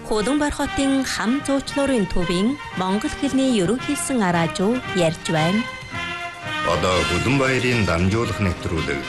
Хуланбар хотын хам зуучлуурын төвийн монгол хэлний ерөнхийсэн араажуу ярьж байна. Одоо Хуланбаярын дамжуулах нэвтрүүлэг.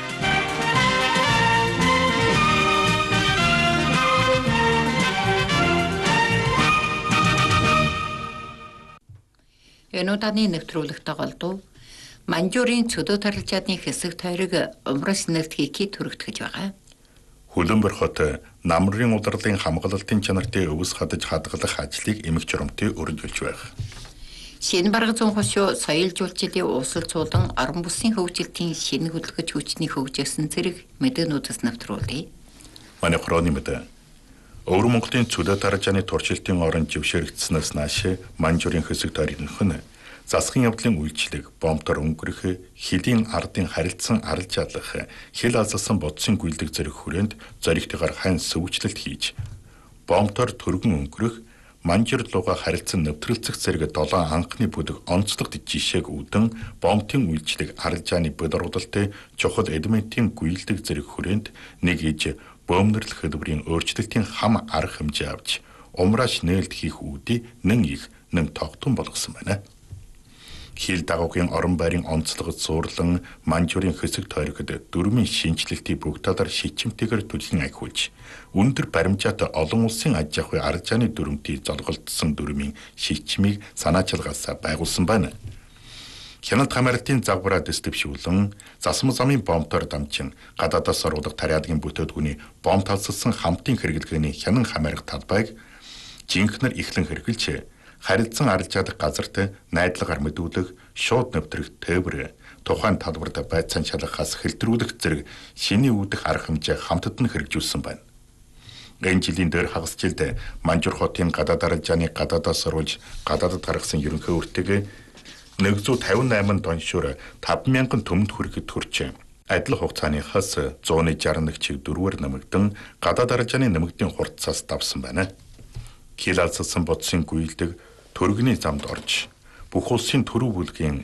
Энэ удааны нэвтрүүлэгт голдуу Манжуурын цөдөө тарилжаадны хэсэг тойрог умрас нэлтгийхийг төрөгдөхөж байгаа. Хуланбар хот намрын ударлын хамгаалалтын чанартай өвс хадаж хадгалах ажлыг эмэг журамтай өрнөлж байх. Шинэ барга зүүн хошуу соёл жуулчдын уусалцуулан орон бүсийн хөгжилтийн шинэ хөдөлгөж хүчний хөгжөөсөн зэрэг мэдээнүүдээс нэвтрүүлээ. Манай хроны мэдээ. Өвөр Монголын цөдөө тарилжааны туршилтын орон жившэрэгдснээс нааш Манжуурын хэсэг тойрных нь засгийн явдлын үйлчлэг, бомбтор өнгөрөх, хэлийн ардын харилцан арилж ядлах, хэл алзасан бодсын гүйлдэг зэрэг хүрээнд зоригтойгоор хайн сөвчлөлт хийж, бомбтор төргөн өнгөрөх, Манжур луга харилцан нэвтрэлцэх зэрэг 7 анхны бүдэг онцлогт жишээг үүдэн бомбтын үйлчлэг арилжааны бодоргодолтой чухал элементийн гүйлдэг зэрэг хүрээнд нэг иж бөмнөрлөх хөдөлмөрийн өөрчлөлтийн хам арга хэмжээ авч, умрааш нээлт хийх үүдий нэн их нэн тогтун болгосон байна. Хил дагуугийн орон байрын онцлогод зуурлан Манжуурын хэсэг тойрогт дөрмийн шинжилэлтийн бүх талаар шичмтэйгээр түлхэн ахиулж, өндөр баримжаатай олон улсын аж ахуй арилжааны дүрмтий золголдсон дөрмийн шичмийг санаачилгаасаа байгуулсан байна. Хяналт хамаарлтын загвараа дэвшүүлэн засмал замын бомбтоор дамжин гадаадаас оруулах тариадгийн бүтээгдэхүүний бомб талсалсан хамтын хэрэглэгээний хянан хамаарах талбайг жинхэнээр ихлэн хэрэгжилж харилцан арилж чадах газарт найдлагаар мэдүүлэх, шууд нэвтрэх тээвэр, тухайн талбарт байцаан шалгахаас хэлтрүүлэх зэрэг шиний үүдэх арга хэмжээ хамтад нь хэрэгжүүлсэн байна. Энэ жилийн дээр хагас жилд Манжур хотын гадаад арилжааны гадаадаас оруулж гадаадд гаргасан ерөнхий үртэйг 158 тонн шүр 5,000 төмөнд хүрэхэд хүрчээ. Адил хугацааныхаас 161 чиг дөрвөр нэмэгдэн гадаад арилжааны нэмэгдийн хурцаас давсан байна. Хил алзсан бодсын гүйлдэг төргөний замд орж бүх улсын төрөв бүлгийн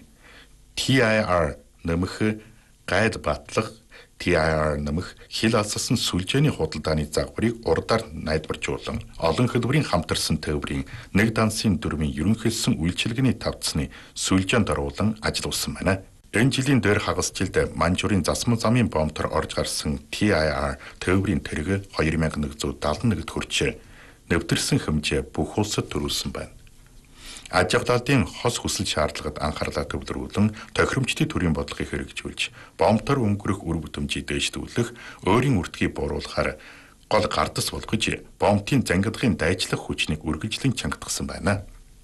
TIR нэмэх гайд батлах TIR нэмэх хил алзсан сүлжээний худалдааны загварыг урдаар найдваржуулан олон хөдөлмөрийн хамтарсан тээврийн нэг дансын дөрмийн ерөнхийдсөн үйлчилгээний тавцны сүлжээнд оруулан ажилласан байна. Энэ жилийн дээр хагас жилд Манжуурын засмал замын бомбтор орж гарсан TIR тээврийн тэрэг 2171-д хүрчээ. Нэвтэрсэн хэмжээ бүх улсад төрүүлсэн байна. Аж ахуйн хос хүсэл шаардлагад анхаарлаа төвлөрүүлэн тохиромжтой төрийн бодлогыг хэрэгжүүлж, бомбтор өнгөрөх үр бүтэмжийг дээшлүүлэх, өөрийн үртгийг бууруулахаар гол гардас болгож, бомбтын зангидлагын дайчлах хүчнийг үргэлжлэн чангатгсан байна.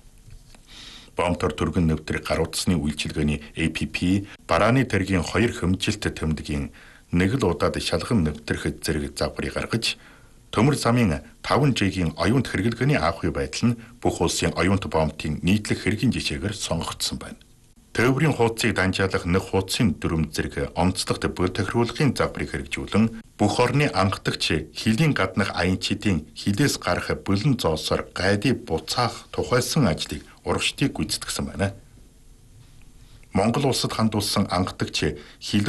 Бомбтор төргөн нэвтрэх гар утасны үйлчилгээний APP, барааны тэргийн 2 хэмжилт тэмдгийн нэг л удаад шалган нэвтрэх зэрэг загварыг гаргаж, төмөр замын 5G-ийн оюунт хэрэглэгээний аахуй байдал нь бүх улсын оюунт бомбтын нийтлэг хэргийн жишээгээр сонгогдсон байна. Тээврийн хуудсыг данжаалах нэг хуудсын дүрм зэрэг онцлогт бод тохируулгын загварыг хэрэгжүүлэн бүх орны анхдагч хилийн гаднах аянчидын хилээс гарах бөлөн зоосоор гайдыг буцаах тухайлсан ажлыг урагшдыг гүйцэтгэсэн байна. Монгол улсад хандуулсан анхдагч хил